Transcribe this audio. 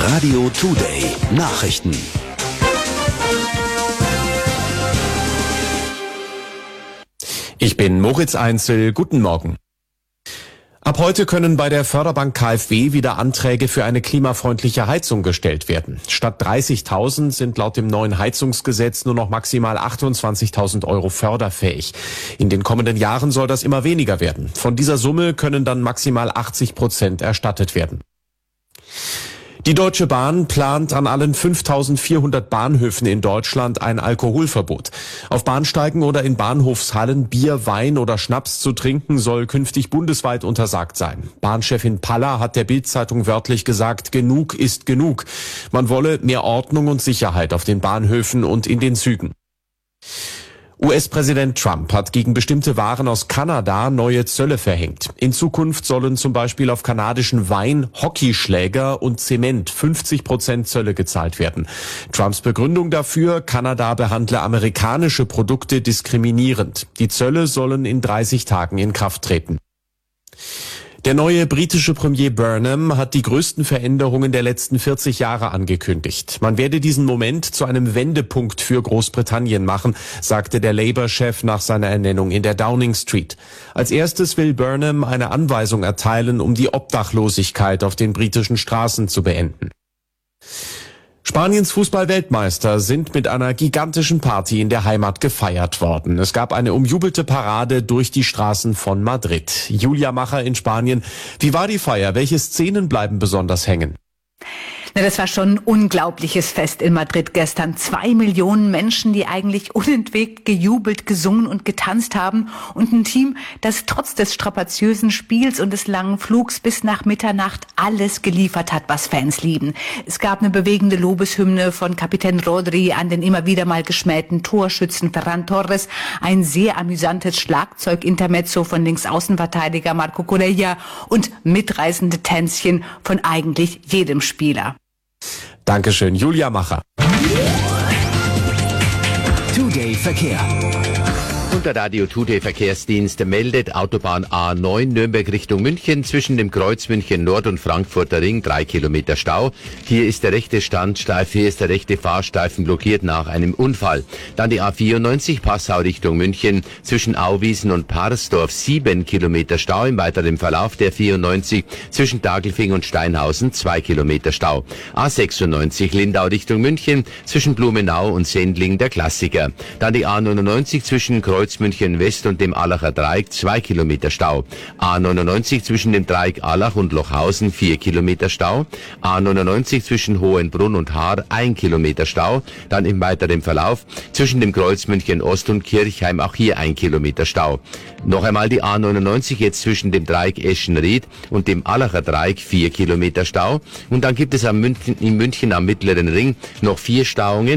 Radio Today Nachrichten. Ich bin Moritz Einzel. Guten Morgen. Ab heute können bei der Förderbank KfW wieder Anträge für eine klimafreundliche Heizung gestellt werden. Statt 30.000 sind laut dem neuen Heizungsgesetz nur noch maximal 28.000 Euro förderfähig. In den kommenden Jahren soll das immer weniger werden. Von dieser Summe können dann maximal 80% erstattet werden. Die Deutsche Bahn plant an allen 5.400 Bahnhöfen in Deutschland ein Alkoholverbot. Auf Bahnsteigen oder in Bahnhofshallen Bier, Wein oder Schnaps zu trinken soll künftig bundesweit untersagt sein. Bahnchefin Paller hat der Bild-Zeitung wörtlich gesagt, genug ist genug. Man wolle mehr Ordnung und Sicherheit auf den Bahnhöfen und in den Zügen. US-Präsident Trump hat gegen bestimmte Waren aus Kanada neue Zölle verhängt. In Zukunft sollen zum Beispiel auf kanadischen Wein, Hockeyschläger und Zement 50% Zölle gezahlt werden. Trumps Begründung dafür, Kanada behandle amerikanische Produkte diskriminierend. Die Zölle sollen in 30 Tagen in Kraft treten. Der neue britische Premier Burnham hat die größten Veränderungen der letzten 40 Jahre angekündigt. Man werde diesen Moment zu einem Wendepunkt für Großbritannien machen, sagte der Labour-Chef nach seiner Ernennung in der Downing Street. Als erstes will Burnham eine Anweisung erteilen, um die Obdachlosigkeit auf den britischen Straßen zu beenden. Spaniens Fußball-Weltmeister sind mit einer gigantischen Party in der Heimat gefeiert worden. Es gab eine umjubelte Parade durch die Straßen von Madrid. Julia Macher in Spanien. Wie war die Feier? Welche Szenen bleiben besonders hängen? Das war schon ein unglaubliches Fest in Madrid gestern. 2 Millionen Menschen, die eigentlich unentwegt gejubelt, gesungen und getanzt haben. Und ein Team, das trotz des strapaziösen Spiels und des langen Flugs bis nach Mitternacht alles geliefert hat, was Fans lieben. Es gab eine bewegende Lobeshymne von Kapitän Rodri an den immer wieder mal geschmähten Torschützen Ferran Torres. Ein sehr amüsantes Schlagzeug-Intermezzo von Linksaußenverteidiger Marco Corella und mitreißende Tänzchen von eigentlich jedem Spieler. Dankeschön, Julia Macher. Today Verkehr. Und der Radio Today Verkehrsdienst meldet Autobahn A9 Nürnberg Richtung München zwischen dem Kreuz München Nord und Frankfurter Ring 3 Kilometer Stau. Hier ist der rechte Fahrstreifen blockiert nach einem Unfall. Dann die A94 Passau Richtung München zwischen Auwiesen und Parsdorf 7 Kilometer Stau. Im weiteren Verlauf der 94 zwischen Daglfing und Steinhausen 2 Kilometer Stau. A96 Lindau Richtung München zwischen Blumenau und Sendling der Klassiker. Dann die A99 zwischen Kreuz München West und dem Allacher Dreieck 2 Kilometer Stau. A99 zwischen dem Dreieck Allach und Lochhausen 4 Kilometer Stau. A99 zwischen Hohenbrunn und Haar 1 Kilometer Stau. Dann im weiteren Verlauf zwischen dem Kreuz München Ost und Kirchheim auch hier 1 Kilometer Stau. Noch einmal die A99 jetzt zwischen dem Dreieck Eschenried und dem Allacher Dreieck 4 Kilometer Stau. Und dann gibt es in München am Mittleren Ring noch 4 Stauungen.